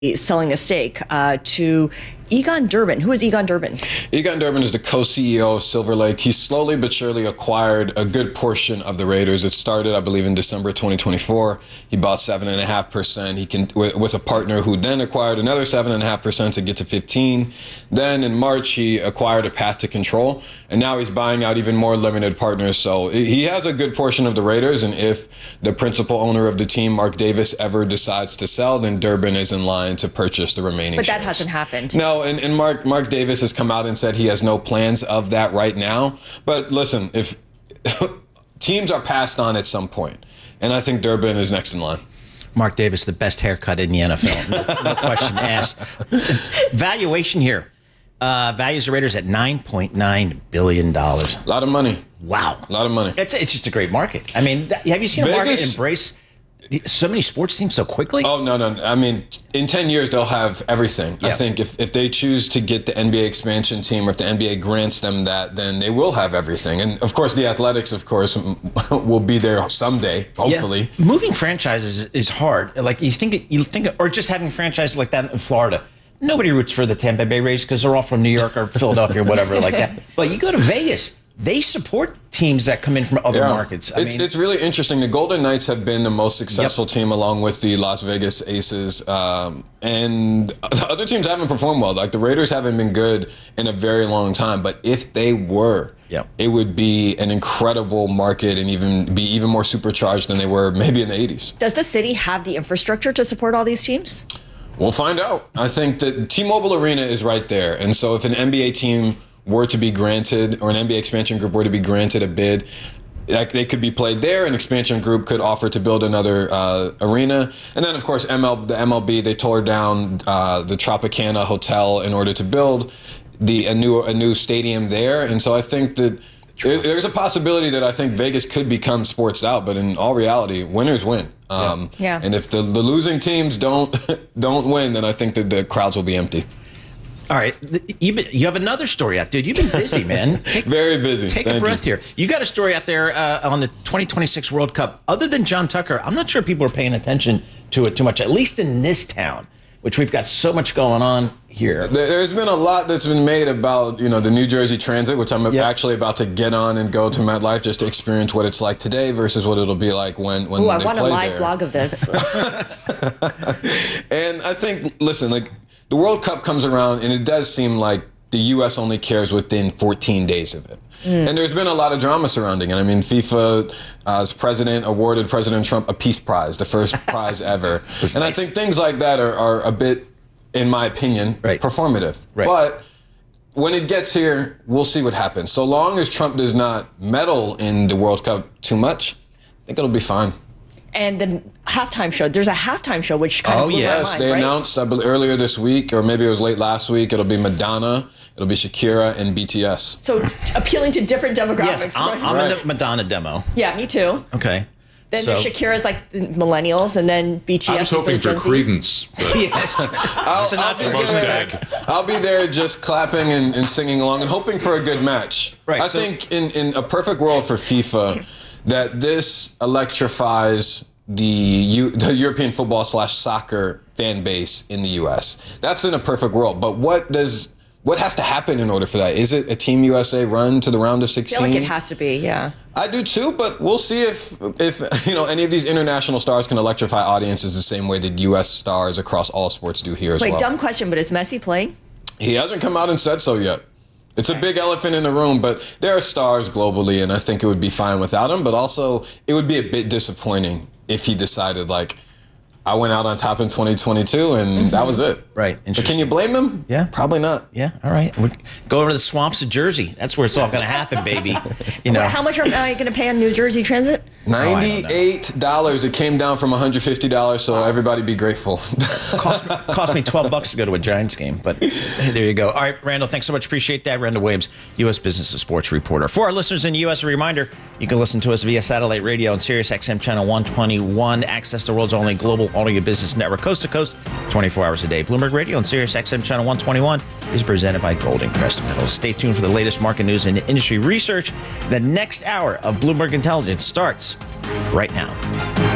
selling a stake to Egon Durbin. Who is Egon Durbin? Egon Durbin is the co-CEO of Silver Lake. He slowly but surely acquired a good portion of the Raiders. It started, I believe, in December 2024. He bought 7.5%. He can with a partner who then acquired another 7.5% to get to 15. Then in March, he acquired a path to control, and now he's buying out even more limited partners. So he has a good portion of the Raiders, and if the principal owner of the team, Mark Davis, ever decides to sell, then Durbin is in line to purchase the remaining But that shares. hasn't happened. No, and Mark Davis has come out and said he has no plans of that right now. But listen, if teams are passed on at some point, and I think Durbin is next in line. Mark Davis, the best haircut in the NFL. No question asked. Valuation here. Values the Raiders at $9.9 billion. A lot of money. Wow. A lot of money. It's just a great market. I mean, have you seen a market embrace so many sports teams so quickly? Oh, no. I mean, in 10 years, they'll have everything. Yeah. I think if they choose to get the NBA expansion team, or if the NBA grants them that, then they will have everything. And, of course, the Athletics, of course, will be there someday, hopefully. Yeah. Moving franchises is hard. Like, you think, or just having franchises like that in Florida. Nobody roots for the Tampa Bay Rays because they're all from New York or Philadelphia or whatever like that. But you go to Vegas, they support teams that come in from other markets. It's really interesting. The Golden Knights have been the most successful team, along with the Las Vegas Aces. And the other teams haven't performed well. Like, the Raiders haven't been good in a very long time. But if they were, it would be an incredible market and be even more supercharged than they were maybe in the 80s. Does the city have the infrastructure to support all these teams? We'll find out. I think that T-Mobile Arena is right there. And so if an NBA team were to be granted, or an NBA expansion group were to be granted a bid, they could be played there. An expansion group could offer to build another arena. And then, of course, the MLB, they tore down the Tropicana Hotel in order to build a new stadium there. And so I think that there's a possibility that I think Vegas could become sportsed out, but in all reality, winners win. And if the losing teams don't win, then I think that the crowds will be empty. All right, you have another story out, dude. You've been busy, man. Very busy. Take a breath here. You got a story out there on the 2026 World Cup. Other than John Tucker, I'm not sure people are paying attention to it too much, at least in this town, which we've got so much going on here. There's been a lot that's been made about, the New Jersey Transit, which I'm actually about to get on and go to MetLife just to experience what it's like today versus what it'll be like when they play there. I want a live blog of this. And I think, listen, like, the World Cup comes around, and it does seem like the U.S. only cares within 14 days of it. And there's been a lot of drama surrounding it. I mean, FIFA's president awarded President Trump a peace prize, the first prize ever. And I think things like that are a bit, in my opinion, performative. But when it gets here, we'll see what happens. So long as Trump does not meddle in the World Cup too much, I think it'll be fine. And the halftime show, there's a halftime show which kind of blew my mind, they announced, I believe, earlier this week, or maybe it was late last week, it'll be Madonna, it'll be Shakira, and BTS. So appealing to different demographics. Yes, I'm in the Madonna demo. Yeah, me too. Okay. Then there's Shakira's like the millennials, and then BTS. I was hoping for Credence. Yes. I'll be there just clapping and singing along and hoping for a good match. I think in a perfect world for FIFA, that this electrifies the European football / soccer fan base in the U.S. That's in a perfect world. But what has to happen in order for that? Is it a Team USA run to the round of 16? I feel like it has to be, yeah. I do too, but we'll see if any of these international stars can electrify audiences the same way that U.S. stars across all sports do here as well. Wait, dumb question, but is Messi playing? He hasn't come out and said so yet. It's a big elephant in the room, but there are stars globally, and I think it would be fine without him. But also, it would be a bit disappointing if he decided, like, I went out on top in 2022, and that was it. Right. But can you blame him? Yeah. Probably not. Yeah. All right. Go over to the swamps of Jersey. That's where it's all going to happen, baby. How much am I going to pay on New Jersey Transit? $98. It came down from $150, so everybody be grateful. Cost me $12 to go to a Giants game, but there you go. All right, Randall, thanks so much. Appreciate that. Randall Williams, U.S. Business and Sports reporter. For our listeners in the U.S., a reminder, you can listen to us via satellite radio on Sirius XM channel 121. Access the world's only global audio business network, coast to coast, 24 hours a day. Bloomberg Radio on Sirius XM channel 121 is presented by Golden Crest Metals. Stay tuned for the latest market news and industry research. The next hour of Bloomberg Intelligence starts right now.